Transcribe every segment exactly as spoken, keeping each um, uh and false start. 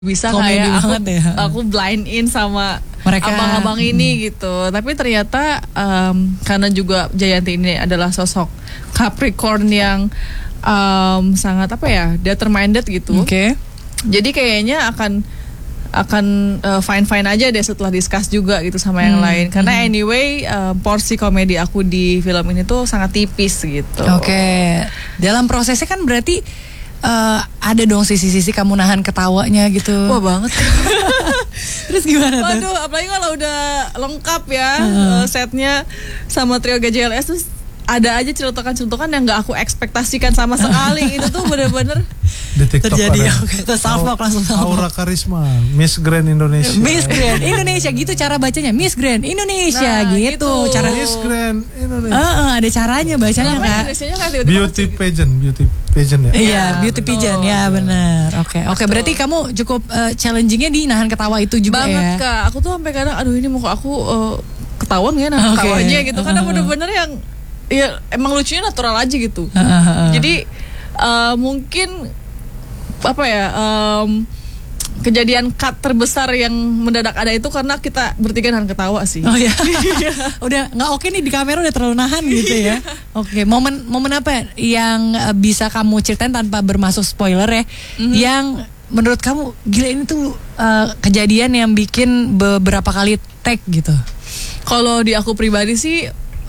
bisa Komedi kayak aku, ya. aku blind in sama mereka, abang-abang ini gitu. Tapi ternyata um, karena juga Jayanti ini adalah sosok Capricorn yang um, sangat apa ya, determined gitu. Oke. Okay. Jadi kayaknya akan akan uh, fine-fine aja deh setelah discuss juga gitu sama yang hmm, lain. Karena hmm. anyway uh, porsi komedi aku di film ini tuh sangat tipis gitu. Oke. Okay. Dalam prosesnya kan berarti Uh, ada dong sisi-sisi kamu nahan ketawanya gitu. Wah banget. Terus gimana tuh? Waduh, apalagi kalau udah lengkap ya uh. setnya sama trio G J L S, terus ada aja celutukan-celutukan yang gak aku ekspektasikan sama sekali. Itu tuh bener-bener di TikTok terjadi. ada Oke, okay. Salvo langsung salvo. Aura Karisma, Miss Grand Indonesia. Miss Grand Indonesia gitu cara bacanya, Miss Grand Indonesia nah, gitu. gitu. Cara Miss Grand Indonesia. Uh, uh, ada caranya bacanya Kak. Beauty pageant, beauty pageant ya. Iya, beauty pageant ya benar. Oke, okay. oke okay, berarti kamu cukup uh, challengingnya di nahan ketawa itu juga banget, ya. Banget Kak, aku tuh sampai kadang aduh ini muka aku uh, ketahuan ya nahan okay. ketawanya gitu. Karena uh, bener-bener yang ya emang lucunya natural aja gitu. Uh, uh, uh. Jadi uh, mungkin apa ya um, kejadian cut terbesar yang mendadak ada itu karena kita bertiga nahan ketawa sih. Oh ya. Udah nggak oke nih di kamera udah terlalu nahan gitu ya. Oke, okay. momen momen apa yang bisa kamu ceritain tanpa bermasuk spoiler ya? Mm-hmm. Yang menurut kamu gila ini tuh uh, kejadian yang bikin beberapa kali take gitu. Kalau di aku pribadi sih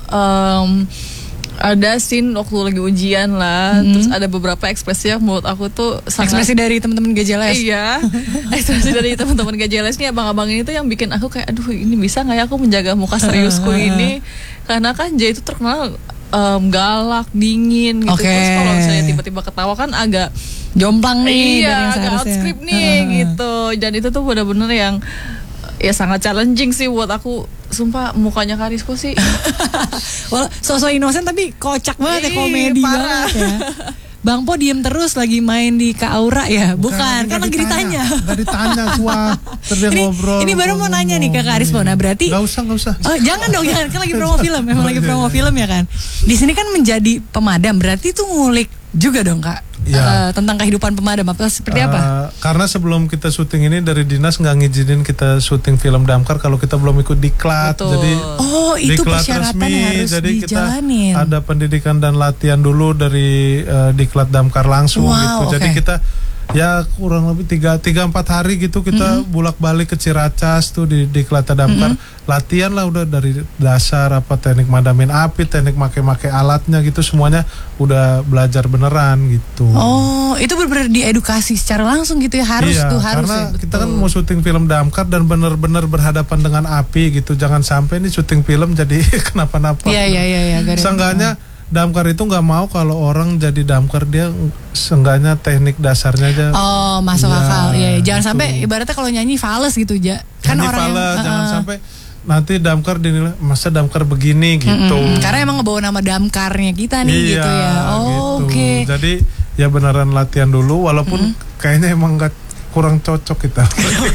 um, ada scene waktu lagi ujian lah, mm-hmm. terus ada beberapa ekspresi yang menurut aku tuh sangat, ekspresi dari teman-teman G J L S. Iya, ekspresi dari teman-teman G J L S nih abang-abang ini tuh yang bikin aku kayak aduh ini bisa nggak ya aku menjaga muka seriusku ini, karena kan J itu terkenal um, galak, dingin gitu. Okay. Terus kalau misalnya tiba-tiba ketawa kan agak jomplang nih, iya, agak out script nih gitu. Dan itu tuh benar-benar yang ya sangat challenging sih buat aku. Sumpah mukanya Karisco sih well, sosok inosen tapi kocak banget ya, komedi parah. banget ya. Bang Po diem terus lagi main di Kak Aura ya? Bukan, Bukan kan lagi ditanya. Gak ditanya gua, terus ini, ngobrol. Ini baru mau nanya nih ke Karisco. Nah berarti Gak usah, gak usah. Oh jangan dong, jangan, kan lagi promo film. Memang lagi promo film ya kan. Di sini kan menjadi pemadam, berarti tuh ngulik juga dong Kak ya. uh, tentang kehidupan pemadam apa seperti uh, apa? Karena sebelum kita syuting ini dari dinas nggak ngizinin kita syuting film damkar kalau kita belum ikut diklat. Betul. Jadi oh itu persyaratan resmi, yang harus jadi dijalanin. Kita ada pendidikan dan latihan dulu dari uh, diklat damkar langsung wow, gitu. Okay. Jadi kita ya kurang lebih tiga tiga empat hari gitu kita mm-hmm. bolak balik ke Ciracas tuh di diklat damkar, mm-hmm. latihan lah udah dari dasar apa teknik madamin api, teknik make-make alatnya gitu semuanya udah belajar beneran gitu. Oh itu benar-benar diedukasi secara langsung gitu ya, harus iya, tuh harus. Karena ya, kita kan mau syuting film damkar dan bener-bener berhadapan dengan api gitu, jangan sampai nih syuting film jadi kenapa-napa. Iya iya iya. Ya, seenggaknya damkar itu nggak mau kalau orang jadi damkar dia seenggaknya teknik dasarnya aja. Oh masuk ya, akal. Iya, ya. Jangan gitu. Sampai ibaratnya kalau nyanyi fales gitu aja. Kan nyanyi orang fales, yang, uh, jangan sampai nanti damkar dinilai masa damkar begini gitu. Mm-mm. Karena emang ngebawa nama damkarnya kita nih iya, gitu ya. Oh gitu. oke. Okay. Jadi ya beneran latihan dulu walaupun mm-hmm. kayaknya emang nggak kurang cocok kita.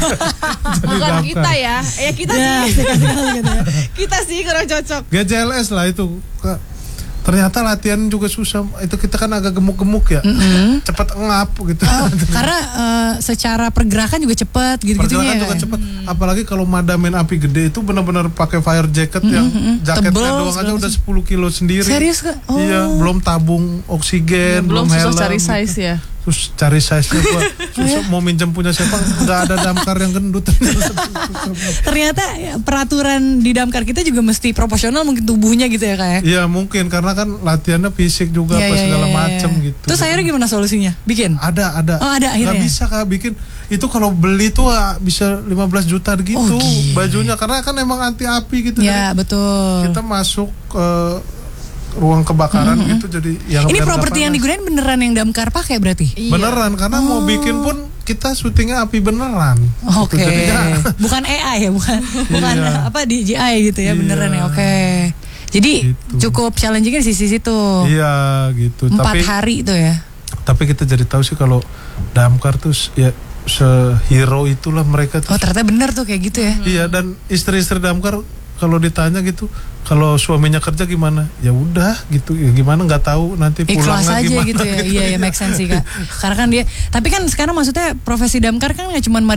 Bukan damkar. Kita ya, ya kita ya, sih. Gitu ya. Kita sih kurang cocok. G J L S lah itu. Ternyata latihan juga susah. Itu kita kan agak gemuk-gemuk ya, mm-hmm. cepat ngap gitu. Oh, karena uh, secara pergerakan juga cepat gitu-gitu ya. Pergerakan juga kan? cepat. Hmm. Apalagi kalau madamin api gede itu benar-benar pakai fire jacket mm-hmm. yang jaketnya tebel, doang aja udah sepuluh kilo sendiri. Serius Kak? Oh. Iya, belum tabung oksigen, ya, belum, belum helm. Belum susah cari size gitu. Ya. Terus cari size-nya gua susah mau minjem punya siapa, nggak ada damkar yang gendut. Ternyata ya, peraturan di damkar kita juga mesti proporsional mungkin tubuhnya gitu ya Kak. Iya mungkin karena kan latihannya fisik juga ya, apa ya, segala ya, macam ya. gitu. Terus akhirnya gimana solusinya? Bikin? Ada ada. Oh ada akhirnya. Gak bisa Kak bikin itu kalau beli tuh bisa lima belas juta gitu oh, bajunya karena kan emang anti api gitu. Ya betul. Kita masuk uh, ruang kebakaran mm-hmm. gitu jadi yang ini properti yang digunain beneran yang damkar pakai berarti? Iya. Beneran karena oh. mau bikin pun kita syutingnya api beneran. Oke. Okay. Gitu, bukan A I ya, bukan bukan iya. apa D J I gitu ya, iya. beneran ya. Oke. Okay. Jadi gitu. Cukup challenging di sisi situ. Iya gitu. Empat tapi, hari itu ya. Tapi kita jadi tahu sih kalau damkar tuh ya sehero itulah mereka tuh. Oh ternyata benar tuh kayak gitu ya. Iya dan istri-istri damkar kalau ditanya gitu, kalau suaminya kerja gimana? Ya udah gitu, ya gimana nggak tahu nanti ikhlas pulangnya aja gimana. gitu ya. Iya ya, make sense sih Kak. Karena kan dia, tapi kan sekarang maksudnya profesi damkar kan nggak cuma